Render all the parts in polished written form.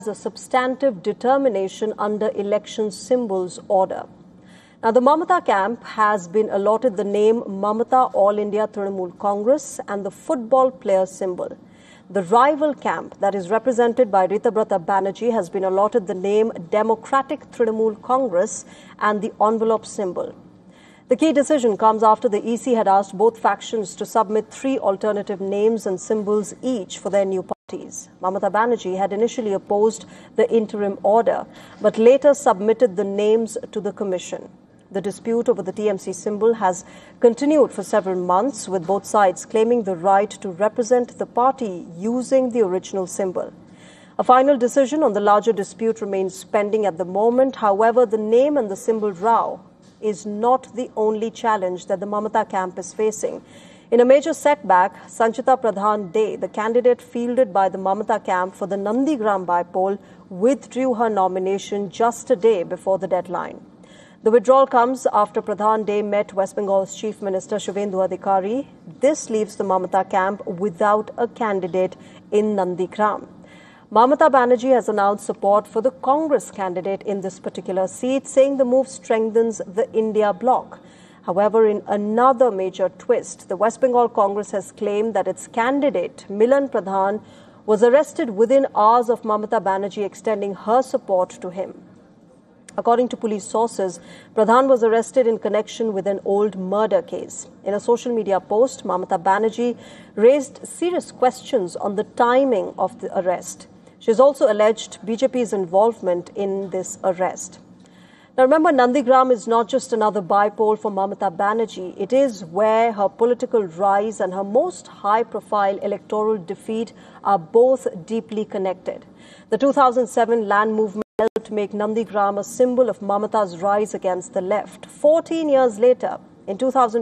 a substantive determination under election symbols order. Now, the Mamata camp has been allotted the name Mamata All India Trinamool Congress and the football player symbol. The rival camp, that is represented by Ritabrata Banerjee, has been allotted the name Democratic Trinamool Congress and the envelope symbol. The key decision comes after the EC had asked both factions to submit 3 alternative names and symbols each for their new parties. Mamata Banerjee had initially opposed the interim order, but later submitted the names to the commission. The dispute over the TMC symbol has continued for several months, with both sides claiming the right to represent the party using the original symbol. A final decision on the larger dispute remains pending at the moment. However, the name and the symbol row is not the only challenge that the Mamata camp is facing. In a major setback, Sanchita Pradhan De, the candidate fielded by the Mamata camp for the Nandigram by-poll, withdrew her nomination just a day before the deadline. The withdrawal comes after Pradhan De met West Bengal's Chief Minister Shubhendu Adhikari. This leaves the Mamata camp without a candidate in Nandigram. Mamata Banerjee has announced support for the Congress candidate in this particular seat, saying the move strengthens the India bloc. However, in another major twist, the West Bengal Congress has claimed that its candidate, Milan Pradhan, was arrested within hours of Mamata Banerjee extending her support to him. According to police sources, Pradhan was arrested in connection with an old murder case. In a social media post, Mamata Banerjee raised serious questions on the timing of the arrest. She has also alleged BJP's involvement in this arrest. Now remember, Nandigram is not just another by-poll for Mamata Banerjee. It is where her political rise and her most high-profile electoral defeat are both deeply connected. The 2007 land movement helped make Nandigram a symbol of Mamata's rise against the left. 14 years later, in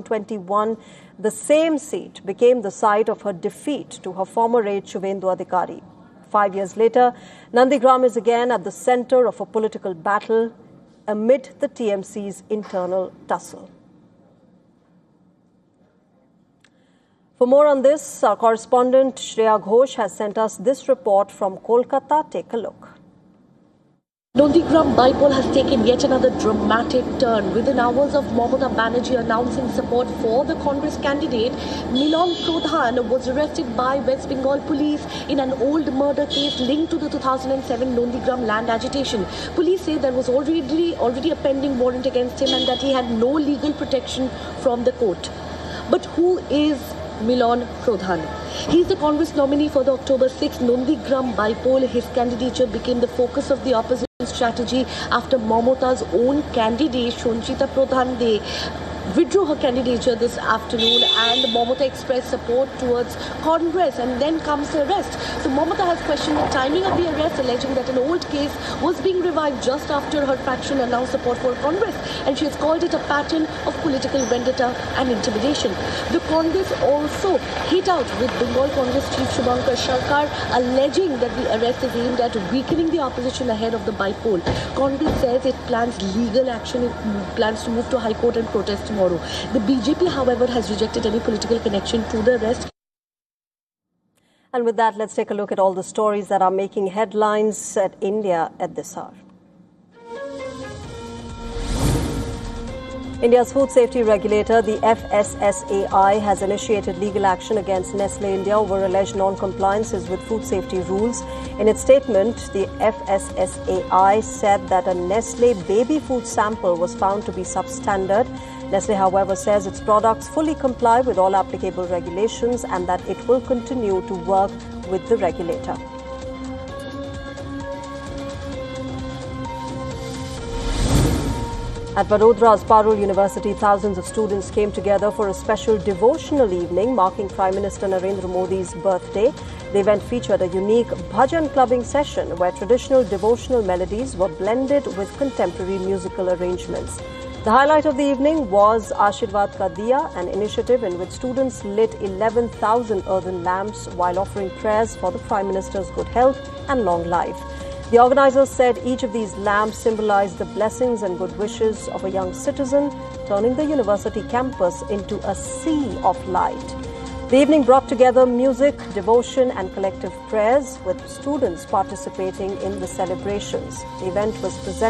2021, the same seat became the site of her defeat to her former aide Shubhendu Adhikari. 5 years later, Nandigram is again at the center of a political battle amid the TMC's internal tussle. For more on this, our correspondent Shreya Ghosh has sent us this report from Kolkata. Take a look. Nandigram by-poll has taken yet another dramatic turn. Within hours of Mamata Banerjee announcing support for the Congress candidate, Milan Pradhan was arrested by West Bengal police in an old murder case linked to the 2007 Nandigram land agitation. Police say there was already a pending warrant against him and that he had no legal protection from the court. But who is Milan Pradhan? He is the Congress nominee for the October 6 Nandigram by-poll. His candidature became the focus of the opposition strategy after Mamata's own candidate, Sanchita Pradhan De, withdrew her candidature this afternoon, and Mamata expressed support towards Congress, and then comes the arrest. So Mamata has questioned the timing of the arrest, alleging that an old case was being revived just after her faction announced support for Congress, and she has called it a pattern of political vendetta and intimidation. The Congress also hit out with Bengal Congress Chief Shubhankar Sarkar, alleging that the arrest is aimed at weakening the opposition ahead of the by-poll. Congress says it plans legal action, it plans to move to High Court and protest tomorrow. The BJP, however, has rejected any political connection to the arrest. And with that, let's take a look at all the stories that are making headlines at India at this hour. India's food safety regulator, the FSSAI, has initiated legal action against Nestle India over alleged non-compliances with food safety rules. In its statement, the FSSAI said that a Nestle baby food sample was found to be substandard. Nestle, however, says its products fully comply with all applicable regulations and that it will continue to work with the regulator. At Vadodara's Parul University, thousands of students came together for a special devotional evening marking Prime Minister Narendra Modi's birthday. The event featured a unique bhajan clubbing session where traditional devotional melodies were blended with contemporary musical arrangements. The highlight of the evening was Ashirwad Ka Diya, an initiative in which students lit 11,000 earthen lamps while offering prayers for the Prime Minister's good health and long life. The organizers said each of these lamps symbolized the blessings and good wishes of a young citizen, turning the university campus into a sea of light. The evening brought together music, devotion and collective prayers, with students participating in the celebrations. The event was presented